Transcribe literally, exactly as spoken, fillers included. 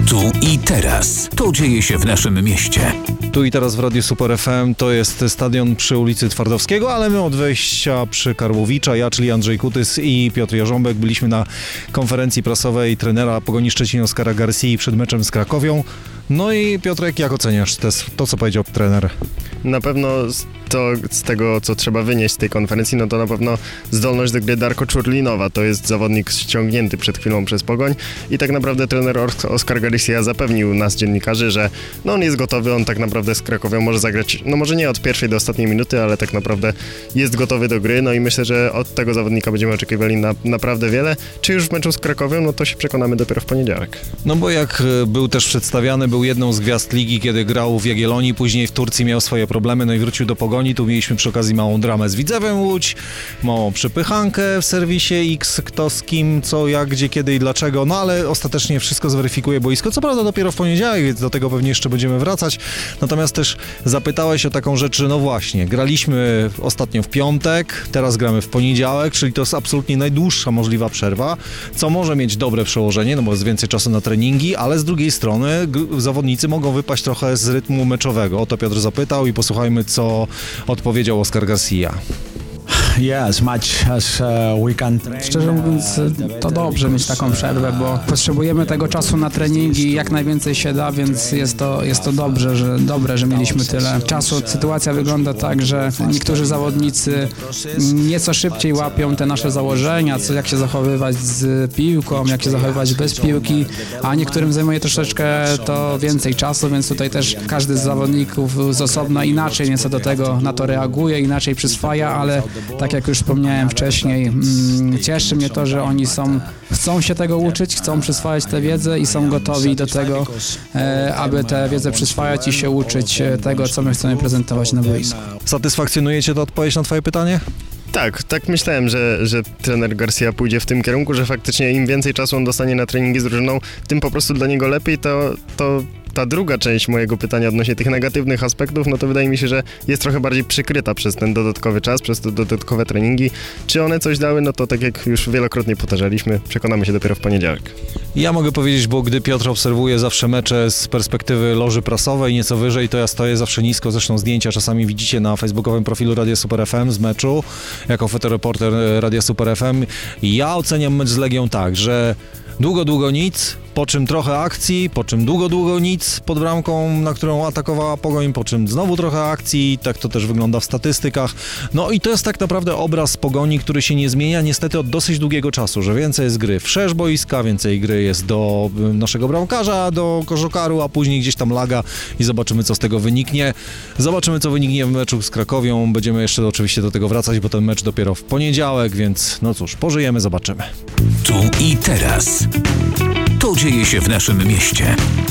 Tu i teraz. To dzieje się w naszym mieście. Tu i teraz w Radiu Super F M to jest stadion przy ulicy Twardowskiego, ale my od wejścia przy Karłowicza, ja, czyli Andrzej Kutys i Piotr Jarząbek, byliśmy na konferencji prasowej trenera Pogoni Szczecin Oskara Garcii przed meczem z Krakowią. No i Piotrek, jak oceniasz to, to co powiedział trener? Na pewno to z tego, co trzeba wynieść z tej konferencji, no to na pewno zdolność do gry Darko Czurlinowa. To jest zawodnik ściągnięty przed chwilą przez Pogoń i tak naprawdę trener Oskar Garcia zapewnił nas, dziennikarzy, że no on jest gotowy, on tak naprawdę z Krakowią może zagrać, no może nie od pierwszej do ostatniej minuty, ale tak naprawdę jest gotowy do gry, no i myślę, że od tego zawodnika będziemy oczekiwali na, naprawdę wiele. Czy już w meczu z Krakowią, no to się przekonamy dopiero w poniedziałek. No bo jak był też przedstawiany, był jedną z gwiazd ligi, kiedy grał w Jagiellonii, później w Turcji miał swoje problemy, no i wrócił do Pogoni. Tu mieliśmy przy okazji małą dramę z Widzewem Łódź, małą przypychankę w serwisie X, kto z kim, co, jak, gdzie, kiedy i dlaczego, no ale ostatecznie wszystko zweryfikuje boisko, co prawda dopiero w poniedziałek, więc do tego pewnie jeszcze będziemy wracać. Natomiast też zapytałeś o taką rzecz, że no właśnie, graliśmy ostatnio w piątek, teraz gramy w poniedziałek, czyli to jest absolutnie najdłuższa możliwa przerwa, co może mieć dobre przełożenie, no bo jest więcej czasu na treningi, ale z drugiej strony g- zawodnicy mogą wypaść trochę z rytmu meczowego. O to Piotr zapytał i posłuchajmy, co odpowiedział Oskar Garcia. Szczerze mówiąc, to dobrze mieć taką przerwę, bo potrzebujemy tego czasu na treningi, jak najwięcej się da, więc jest to, jest to dobrze, że, dobre, że mieliśmy tyle czasu. Sytuacja wygląda tak, że niektórzy zawodnicy nieco szybciej łapią te nasze założenia, co, jak się zachowywać z piłką, jak się zachowywać bez piłki, a niektórym zajmuje troszeczkę to więcej czasu, więc tutaj też każdy z zawodników z osobna inaczej nieco do tego na to reaguje, inaczej przyswaja, ale tak jak już wspomniałem wcześniej, mm, cieszy mnie to, że oni są, chcą się tego uczyć, chcą przyswajać tę wiedzę i są gotowi do tego, e, aby tę wiedzę przyswajać i się uczyć tego, co my chcemy prezentować na boisku. Satysfakcjonuje Cię to odpowiedź na Twoje pytanie? Tak, tak myślałem, że, że trener Garcia pójdzie w tym kierunku, że faktycznie im więcej czasu on dostanie na treningi z drużyną, tym po prostu dla niego lepiej. To, to ta druga część mojego pytania odnośnie tych negatywnych aspektów, no to wydaje mi się, że jest trochę bardziej przykryta przez ten dodatkowy czas, przez te dodatkowe treningi. Czy one coś dały, no to tak jak już wielokrotnie powtarzaliśmy, przekonamy się dopiero w poniedziałek. Ja mogę powiedzieć, bo gdy Piotr obserwuje zawsze mecze z perspektywy loży prasowej, nieco wyżej, to ja stoję zawsze nisko, zresztą zdjęcia czasami widzicie na facebookowym profilu Radia Super F M z meczu, jako fotoreporter Radia Super F M. Ja oceniam mecz z Legią tak, że długo, długo nic, po czym trochę akcji, po czym długo, długo nic pod bramką, na którą atakowała Pogoń, po czym znowu trochę akcji, tak to też wygląda w statystykach. No i to jest tak naprawdę obraz Pogoni, który się nie zmienia niestety od dosyć długiego czasu, że więcej jest gry wszerz boiska, więcej gry jest do naszego bramkarza, do koszykaru, a później gdzieś tam laga i zobaczymy, co z tego wyniknie. Zobaczymy, co wyniknie w meczu z Krakowią. Będziemy jeszcze oczywiście do tego wracać, bo ten mecz dopiero w poniedziałek, więc no cóż, pożyjemy, zobaczymy. Tu i teraz. To dzieje się w naszym mieście.